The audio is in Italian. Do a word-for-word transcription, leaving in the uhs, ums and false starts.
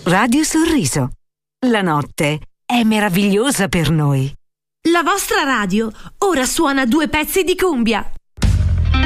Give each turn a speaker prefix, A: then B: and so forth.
A: Radio Sorriso. La notte è meravigliosa per noi.
B: La vostra radio ora suona due pezzi di cumbia.